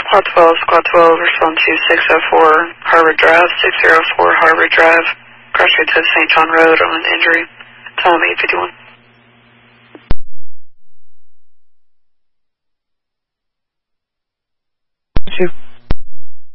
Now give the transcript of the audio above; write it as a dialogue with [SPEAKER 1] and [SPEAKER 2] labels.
[SPEAKER 1] Squad 12, Squad 12, respond to 604 Harvard Drive, 604 Harvard Drive. Cross street to St. John Road on an injury. Time 8:51.